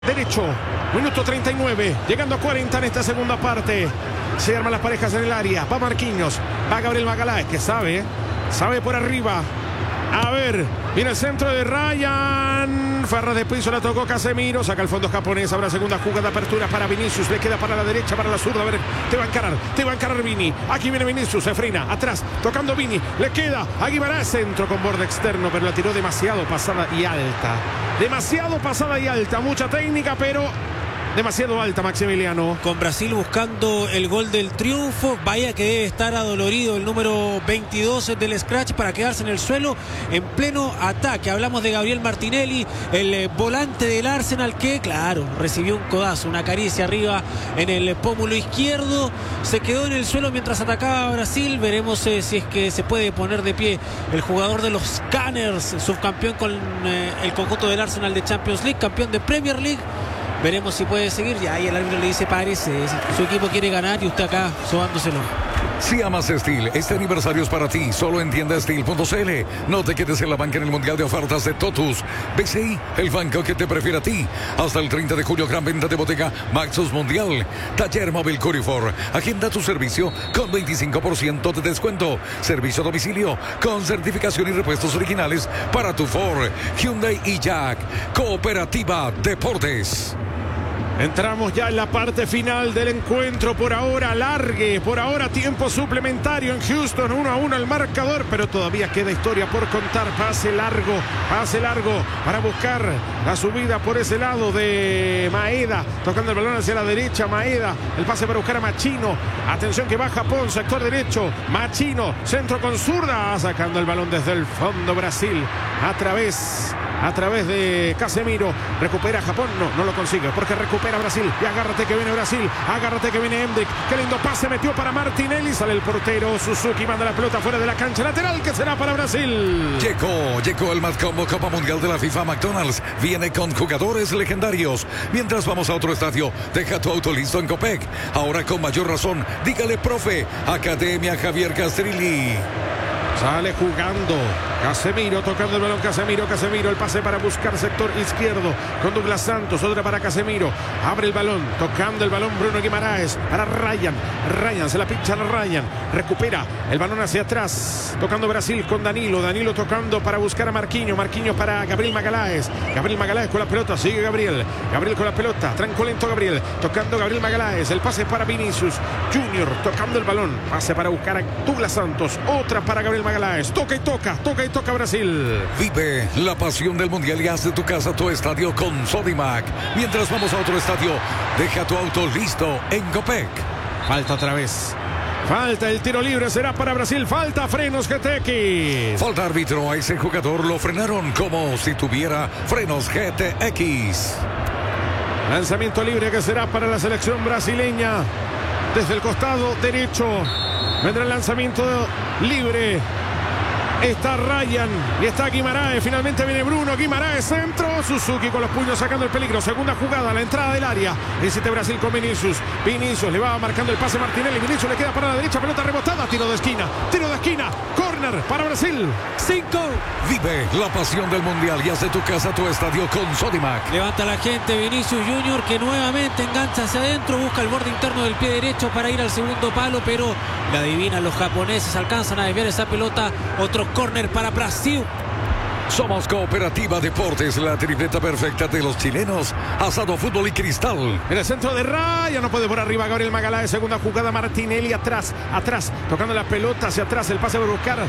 Derecho, minuto 39, llegando a 40 en esta segunda parte. Se arman las parejas en el área. Va Marquinhos, va Gabriel Magalhães, que sabe por arriba. A ver, viene el centro de Ryan. Ferraz de piso, la tocó Casemiro. Saca el fondo japonés. Habrá segunda jugada, apertura para Vinicius. Le queda para la derecha, para la zurda. A ver, te va a encarar Vini. Aquí viene Vinicius, se frena, atrás, tocando Vini. Le queda a Guimarães, centro con borde externo, pero la tiró demasiado pasada y alta. Demasiado pasada y alta. Mucha técnica, pero demasiado alta, Maximiliano. Con Brasil buscando el gol del triunfo. Vaya que debe estar adolorido el número 22 del Scratch para quedarse en el suelo en pleno ataque. Hablamos de Gabriel Martinelli, el volante del Arsenal, que claro, recibió un codazo, una caricia arriba en el pómulo izquierdo. Se quedó en el suelo mientras atacaba a Brasil. Veremos si es que se puede poner de pie el jugador de los Gunners, subcampeón con el conjunto del Arsenal de Champions League, campeón de Premier League. Veremos si puede seguir. Y ahí el árbitro le dice: párese, su equipo quiere ganar y usted acá sobándoselo. Si amas Steel, este aniversario es para ti. Solo en tiendasteel.cl. No te quedes en la banca en el Mundial de Ofertas de Totus. BCI, el banco que te prefiere a ti. Hasta el 30 de julio, gran venta de bodega Maxus Mundial. Taller móvil Curifor. Agenda tu servicio con 25% de descuento. Servicio a domicilio con certificación y repuestos originales para tu Ford, Hyundai y Jack. Cooperativa Deportes. Entramos ya en la parte final del encuentro. Por ahora alargue, por ahora tiempo suplementario en Houston, 1-1 el marcador, pero todavía queda historia por contar. Pase largo para buscar la subida por ese lado de Maeda, tocando el balón hacia la derecha. Maeda, el pase para buscar a Machino. Atención que va Japón, sector derecho. Machino, centro con zurda, sacando el balón desde el fondo Brasil a través de Casemiro. Recupera Japón, no lo consigue, porque recupera Brasil. Y agárrate que viene Brasil, agárrate que viene Endrick. Qué lindo pase metió para Martinelli. Sale el portero Suzuki, manda la pelota fuera de la cancha. Lateral que será para Brasil. Llegó el Matcombo Copa Mundial de la FIFA McDonald's. Viene con jugadores legendarios. Mientras vamos a otro estadio, deja tu auto listo en Copec. Ahora con mayor razón, dígale profe. Academia Javier Castrilli. Sale jugando Casemiro, tocando el balón Casemiro, el pase para buscar sector izquierdo con Douglas Santos, otra para Casemiro, abre el balón, tocando el balón Bruno Guimarães para Ryan, se la pincha a Ryan, recupera el balón hacia atrás, tocando Brasil con Danilo tocando para buscar a Marquinhos para Gabriel Magalhães con la pelota, sigue Gabriel con la pelota, tranco lento Gabriel, tocando Gabriel Magalhães, el pase para Vinicius Junior, tocando el balón, pase para buscar a Douglas Santos, otra para Gabriel Magalhães, toca y toca Brasil. Vive la pasión del Mundial y haz de tu casa tu estadio con Sodimac. Mientras vamos a otro estadio, deja tu auto listo en Copec. Falta otra vez. Falta el tiro libre, será para Brasil. Falta frenos GTX. Falta árbitro, a ese jugador lo frenaron como si tuviera frenos GTX. Lanzamiento libre que será para la selección brasileña. Desde el costado derecho vendrá el lanzamiento libre. Está Ryan y está Guimarães. Finalmente viene Bruno Guimarães, centro. Suzuki con los puños sacando el peligro. Segunda jugada, la entrada del área. Insiste Brasil con Vinicius. Le va marcando el pase Martinelli. Vinicius le queda para la derecha. Pelota rebotada. Tiro de esquina. Córner para Brasil. 5. Vive la pasión del Mundial y haz de tu casa tu estadio con Sodimac. Levanta la gente Vinicius Junior, que nuevamente engancha hacia adentro. Busca el borde interno del pie derecho para ir al segundo palo, pero la adivinan los japoneses. Alcanzan a desviar esa pelota. Otro córner para Brasil. Somos Cooperativa Deportes, la tripleta perfecta de los chilenos. Asado, fútbol y cristal. En el centro de Raya, no puede por arriba Gabriel Magalhães. Segunda jugada, Martinelli atrás, tocando la pelota hacia atrás. El pase para buscar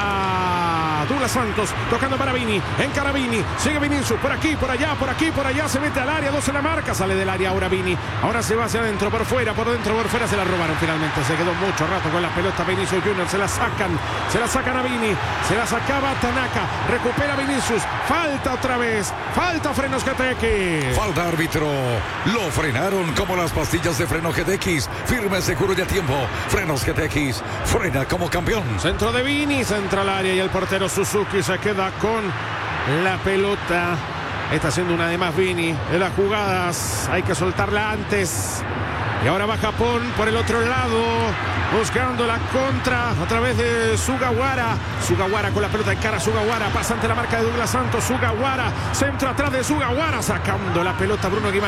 a Douglas Santos, tocando para Vini. Encara Vini, sigue Vinicius, por aquí, por allá, se mete al área, 2 en la marca, sale del área ahora Vini. Ahora se va hacia adentro, por fuera, por dentro, por fuera, se la robaron finalmente. Se quedó mucho rato con la pelota Vinicius Junior, se la sacan a Vini, se la sacaba Tanaka, recupera Vinicius, falta otra vez, falta frenos GTX. Falta árbitro, lo frenaron como las pastillas de freno GTX, firme, seguro y a tiempo. Frenos GTX, frena como campeón. Centro de Vini, centra al área y el portero Suzuki se queda con la pelota. Está haciendo una de más Vini de las jugadas, hay que soltarla antes. Y ahora va Japón por el otro lado, buscando la contra a través de Sugawara. Sugawara con la pelota en cara. Sugawara pasa ante la marca de Douglas Santos. Sugawara, centro atrás de Sugawara, sacando la pelota Bruno Guimaraes.